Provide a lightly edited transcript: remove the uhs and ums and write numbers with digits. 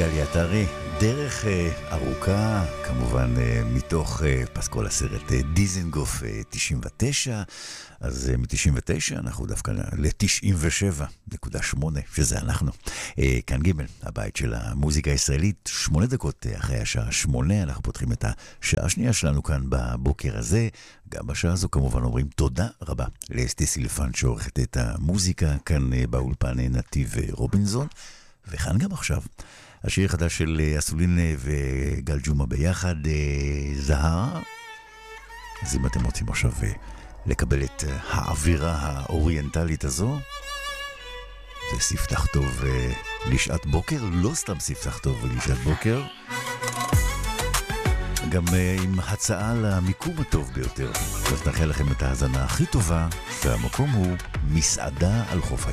גלי עטרי, דרך ארוכה, כמובן מתוך פסקול הסרט דיזנגוף 99, אז מ-99 אנחנו דווקא ל-97.8, שזה אנחנו. כאן ג' הבית של המוזיקה הישראלית, 8 דקות אחרי השעה 8, אנחנו פותחים את השעה השנייה שלנו כאן בבוקר הזה. גם בשעה הזו כמובן אומרים תודה רבה לאסתי סילפן שעורכת את המוזיקה, כאן באולפן נתיב רובינזון, וכאן גם עכשיו. השיר חדש של אסולין וגל ג'ומה ביחד, זהר. אז אם אתם רוצים עכשיו לקבל את האווירה האוריינטלית הזו, זה ספתח טוב לשעת בוקר, לא סתם ספתח טוב לשעת בוקר, גם עם הצעה למיקום הטוב ביותר. אז נאחל לכם את ההאזנה הכי טובה, והמקום הוא מסעדה על חוף הים.